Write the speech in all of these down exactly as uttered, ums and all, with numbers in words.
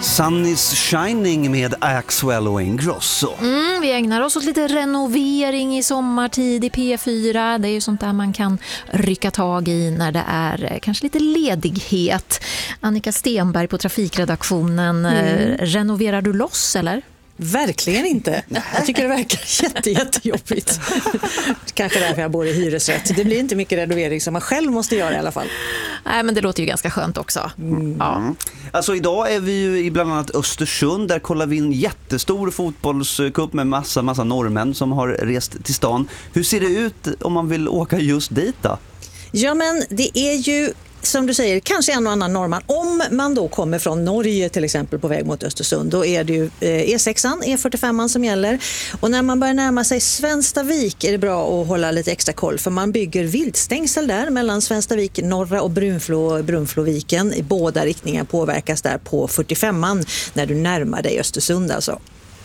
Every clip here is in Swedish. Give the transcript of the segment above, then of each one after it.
Sun is shining med Axwell och Ingrosso. Mm, vi ägnar oss åt lite renovering i sommartid i P fyra. Det är ju sånt där man kan rycka tag i när det är kanske lite ledighet. Annika Stenberg på trafikredaktionen. Mm. Renoverar du loss eller? Verkligen inte. Jag tycker det verkar jätte, jättejobbigt. Kanske därför jag bor i hyresrätt. Det blir inte mycket renovering som man själv måste göra i alla fall. Nej, men det låter ju ganska skönt också. Mm. Ja. Alltså idag är vi ju i bland annat Östersund. Där kollar vi en jättestor fotbollscup med massa, massa norrmän som har rest till stan. Hur ser det ut om man vill åka just dit då? Ja, men det är ju... Som du säger, kanske en och annan norrman. Om man då kommer från Norge till exempel på väg mot Östersund, då är det ju E sexan, E fyrtiofemman som gäller. Och när man börjar närma sig Svenstavik är det bra att hålla lite extra koll, för man bygger viltstängsel där mellan Svenstavik norra och Brunflo, Brunfloviken. I båda riktningar påverkas där på fyrtiofemman när du närmar dig Östersund alltså.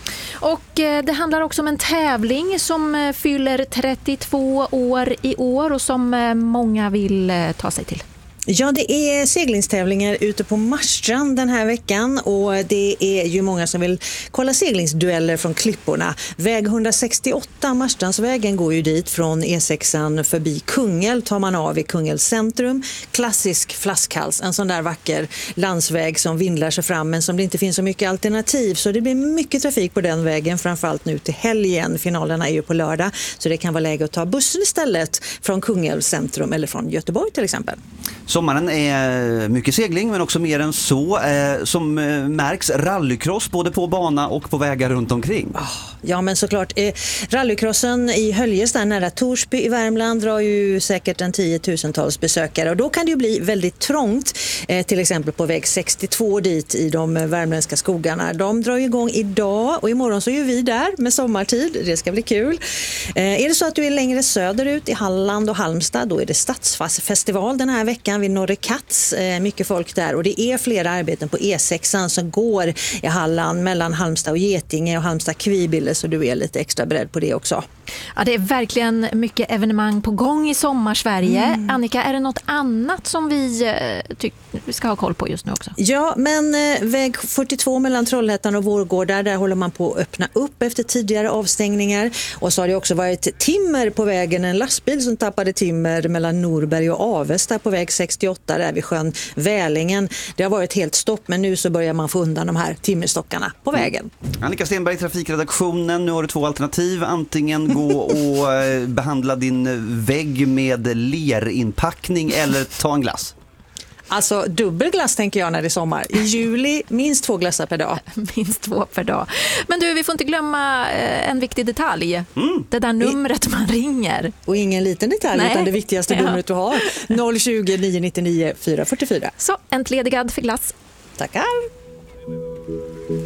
Och det handlar också om en tävling som fyller trettiotvå år i år och som många vill ta sig till. Ja, det är seglingstävlingar ute på Marstrand den här veckan och det är ju många som vill kolla seglingsdueller från klipporna. Väg etthundrasextioåtta, Marstrandsvägen, går ju dit från E sexan förbi Kungälv, tar man av i Kungälvs centrum. Klassisk flaskhals, en sån där vacker landsväg som vindlar sig fram men som det inte finns så mycket alternativ. Så det blir mycket trafik på den vägen, framförallt nu till helgen. Finalerna är ju på lördag så det kan vara läge att ta bussen istället från Kungälvs centrum eller från Göteborg till exempel. Sommaren är mycket segling men också mer än så. Eh, som eh, märks rallycross både på bana och på vägar runt omkring. Oh, ja, men såklart. Eh, rallycrossen i Höljes där nära Torsby i Värmland drar ju säkert en tiotusentals besökare. Och då kan det ju bli väldigt trångt. Eh, till exempel på väg sextiotvå dit i de värmländska skogarna. De drar ju igång idag och imorgon så är vi där med sommartid. Det ska bli kul. Eh, är det så att du är längre söderut i Halland och Halmstad, då är det Stadsfestival den här veckan vid Norre Katz, eh, mycket folk där och det är flera arbeten på E sexan som går i Halland mellan Halmstad och Getinge och Halmstad Kvibille, så du är lite extra beredd på det också. Ja, det är verkligen mycket evenemang på gång i sommarsverige. Mm. Annika, är det något annat som vi eh, tycker vi ska ha koll på just nu också? Ja, men eh, väg fyrtiotvå mellan Trollhättan och Vårgårda, där håller man på att öppna upp efter tidigare avstängningar. Och så har det också varit timmer på vägen, en lastbil som tappade timmer mellan Norberg och Avesta på väg sextioåtta där vid sjön Välingen. Det har varit helt stopp, men nu så börjar man få undan de här timmerstockarna på vägen. Mm. Annika Stenberg, trafikredaktionen. Nu har du två alternativ. Antingen gå och eh, behandla din vägg med lerinpackning eller ta en glass. Alltså dubbelglass tänker jag när det är sommar. I juli minst två glassar per dag. Minst två per dag. Men du, vi får inte glömma eh, en viktig detalj. Mm. Det där numret man ringer. Och ingen liten detalj. Nej. Utan det viktigaste ja. numret du har. noll tjugo, nio nittionio, fyra fyrtiofyra. Så, entledigad för glass. Tackar.